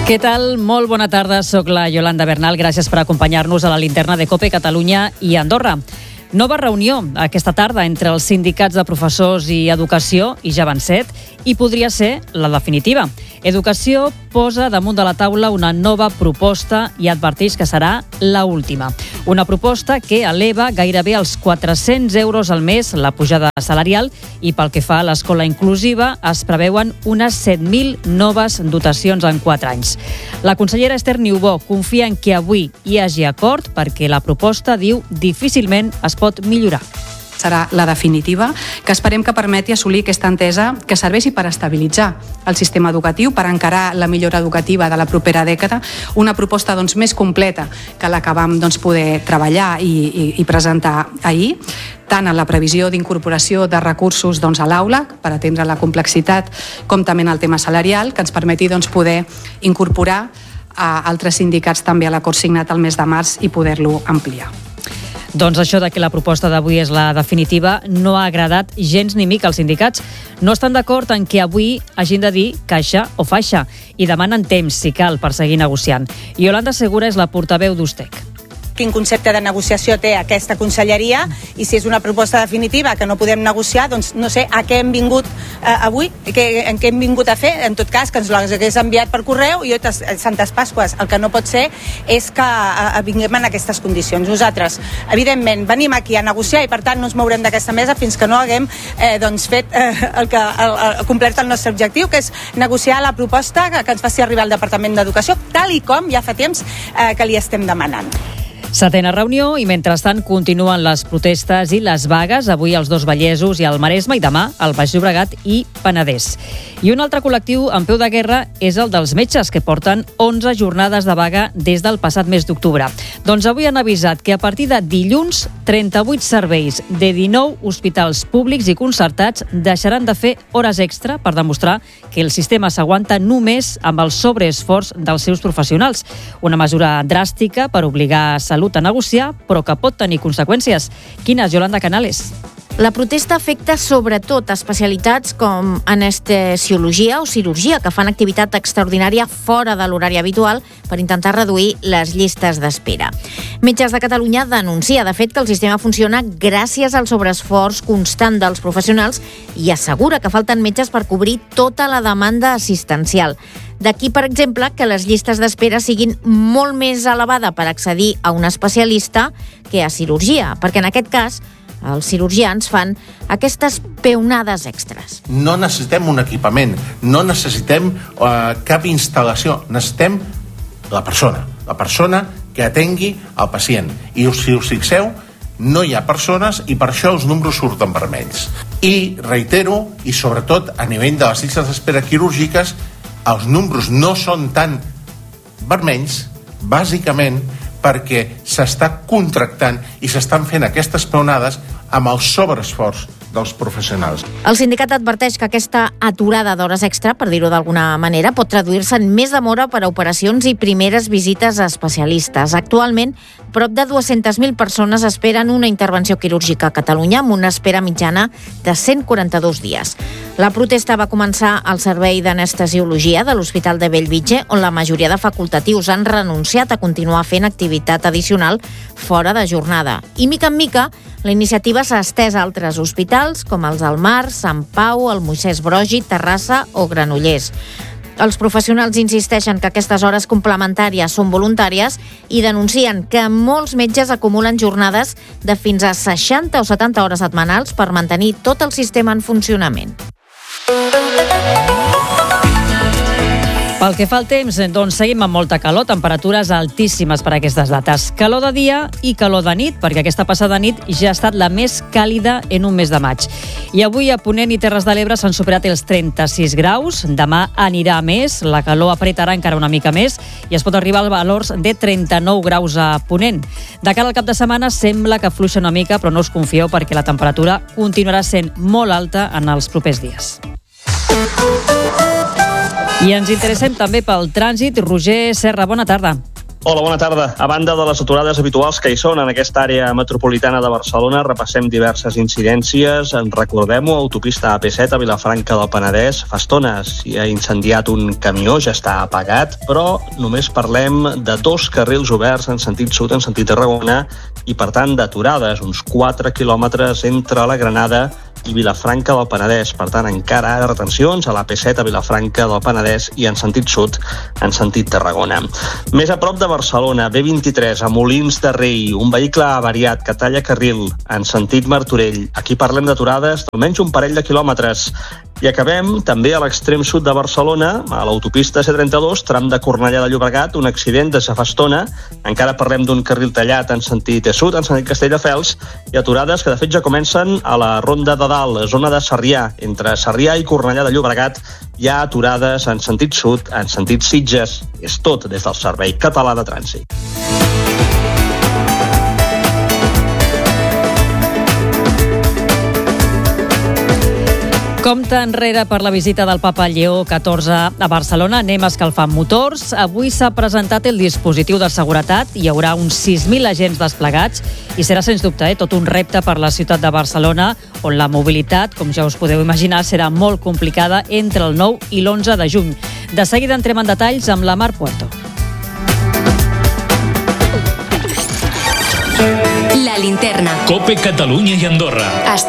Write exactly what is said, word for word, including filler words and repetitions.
Què tal? Molt bona tarda, soc la Yolanda Bernal. Gràcies per acompanyar-nos a la linterna de COPE Catalunya i Andorra. Nova reunió aquesta tarda entre els sindicats de professors i educació, i ja van set, i podria ser la definitiva. Educació posa damunt de la taula una nova proposta i adverteix que serà la última. Una proposta que eleva gairebé als quatre-cents euros al mes la pujada salarial i pel que fa a l'escola inclusiva es preveuen unes set mil noves dotacions en quatre anys. La consellera Esther Niubó confia en que avui hi hagi acord perquè la proposta, diu, difícilment es pot millorar. Serà la definitiva, que esperem que permeti assolir aquesta entesa que serveixi per estabilitzar el sistema educatiu, per encarar la millora educativa de la propera dècada, una proposta doncs, més completa que la que vam doncs, poder treballar i, i, i presentar ahir, tant en la previsió d'incorporació de recursos doncs, a l'aula, per atendre la complexitat, com també en el tema salarial, que ens permeti doncs, poder incorporar a altres sindicats també a l'acord signat el mes de març i poder-lo ampliar. Doncs això de que la proposta d'avui és la definitiva no ha agradat gens ni mica als sindicats. No estan d'acord en que avui hagin de dir caixa o faixa i demanen temps, si cal, per seguir negociant. Yolanda Segura és la portaveu d'U S T E C. Quin concepte de negociació té aquesta conselleria i si és una proposta definitiva que no podem negociar, doncs no sé a què hem vingut eh, avui, que, en què hem vingut a fer, en tot cas que ens l'hagués enviat per correu i totes Santes Pasques. El que no pot ser és que eh, vinguem en aquestes condicions. Nosaltres, evidentment, venim aquí a negociar i per tant no ens mourem d'aquesta mesa fins que no haguem eh, doncs, fet eh, el que, el, el, complert el nostre objectiu, que és negociar la proposta que, que ens faci arribar al Departament d'Educació, tal i com ja fa temps eh, que li estem demanant. Setena reunió i mentrestant continuen les protestes i les vagues, avui als dos Vallesos i al Maresme i demà al Baix Llobregat i Penedès. I un altre col·lectiu en peu de guerra és el dels metges, que porten onze jornades de vaga des del passat mes d'octubre. Doncs avui han avisat que a partir de dilluns, trenta-vuit serveis de dinou hospitals públics i concertats deixaran de fer hores extra per demostrar que el sistema s'aguanta només amb el sobreesforç dels seus professionals. Una mesura dràstica per obligar a Salut a negociar, però que pot tenir conseqüències. Quines, Yolanda Canales? La protesta afecta sobretot especialitats com anestesiologia o cirurgia, que fan activitat extraordinària fora de l'horari habitual per intentar reduir les llistes d'espera. Metges de Catalunya denuncia, de fet, que el sistema funciona gràcies al sobreesforç constant dels professionals i assegura que falten metges per cobrir tota la demanda assistencial. D'aquí, per exemple, que les llistes d'espera siguin molt més elevades per accedir a un especialista que a cirurgia, perquè en aquest cas els cirurgians fan aquestes peonades extres. No necessitem un equipament, no necessitem uh, cap instal·lació, necessitem la persona, la persona que atengui el pacient. I si us fixeu, no hi ha persones i per això els números surten vermells. I reitero, i sobretot a nivell de les llistes d'espera quirúrgiques, els números no són tan vermells, bàsicament perquè s'està contractant i s'estan fent aquestes peonades amb el sobreesforç dels professionals. El sindicat adverteix que aquesta aturada d'hores extra, per dir-ho d'alguna manera, pot traduir-se en més demora per a operacions i primeres visites a especialistes. Actualment, prop de dues-centes mil persones esperen una intervenció quirúrgica a Catalunya amb una espera mitjana de cent quaranta-dos dies. La protesta va començar al servei d'anestesiologia de l'Hospital de Bellvitge, on la majoria de facultatius han renunciat a continuar fent activitat addicional fora de jornada. I, mica en mica, la iniciativa s'ha estès a altres hospitals, com els del Mar, Sant Pau, el Moisès Broggi, Terrassa o Granollers. Els professionals insisteixen que aquestes hores complementàries són voluntàries i denuncien que molts metges acumulen jornades de fins a seixanta o setanta hores setmanals per mantenir tot el sistema en funcionament. Pel que fa al temps, doncs seguim amb molta calor, temperatures altíssimes per a aquestes dates. Calor de dia i calor de nit, perquè aquesta passada nit ja ha estat la més càlida en un mes de maig. I avui a Ponent i Terres de l'Ebre s'han superat els trenta-sis graus, demà anirà a més, la calor apretarà encara una mica més i es pot arribar als valors de trenta-nou graus a Ponent. De cara al cap de setmana sembla que afluixa una mica, però no us confieu perquè la temperatura continuarà sent molt alta en els propers dies. I ens interessem també pel trànsit. Roger Serra, bona tarda. Hola, bona tarda. A banda de les aturades habituals que hi són en aquesta àrea metropolitana de Barcelona, repassem diverses incidències. En recordem-ho, autopista A P set a Vilafranca del Penedès. Fa estona s'hi ha incendiat un camió, ja està apagat, però només parlem de dos carrils oberts en sentit sud, en sentit Tarragona, i per tant d'aturades, uns quatre quilòmetres entre la Granada i Vilafranca del Penedès. Per tant, encara ara retencions a l'A P set a Vilafranca del Penedès i en sentit sud, en sentit Tarragona. Més a prop de Barcelona, B vint-i-tres, a Molins de Rei, un vehicle avariat que talla carril en sentit Martorell. Aquí parlem d'aturades d'almenys un parell de quilòmetres. I acabem també a l'extrem sud de Barcelona, a l'autopista C trenta-dos, tram de Cornellà de Llobregat, un accident de fa estona. Encara parlem d'un carril tallat en sentit sud, en sentit Castelldefels, i aturades que de fet ja comencen a la Ronda de Dalt, zona de Sarrià. Entre Sarrià i Cornellà de Llobregat hi ha aturades en sentit sud, en sentit Sitges. És tot des del Servei Català de Trànsit. Compte enrere per la visita del papa Lleó catorze a Barcelona. Anem escalfant motors. Avui s'ha presentat el dispositiu de seguretat. Hi haurà uns sis mil agents desplegats i serà, sens dubte, eh, tot un repte per la ciutat de Barcelona, on la mobilitat, com ja us podeu imaginar, serà molt complicada entre el nou i l'onze de juny. De seguida entrem en detalls amb la Mar Puerto. La linterna. COPE Catalunya i Andorra.